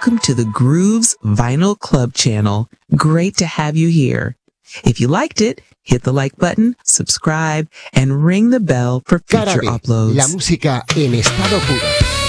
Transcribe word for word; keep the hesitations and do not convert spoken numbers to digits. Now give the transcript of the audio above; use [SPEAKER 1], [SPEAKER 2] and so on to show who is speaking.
[SPEAKER 1] welcome to the Grooves Vinyl Club channel. Great to have you here. If you liked it, hit the like button, subscribe, and ring the bell for future
[SPEAKER 2] Cara B,
[SPEAKER 1] uploads.
[SPEAKER 2] la música en estado puro.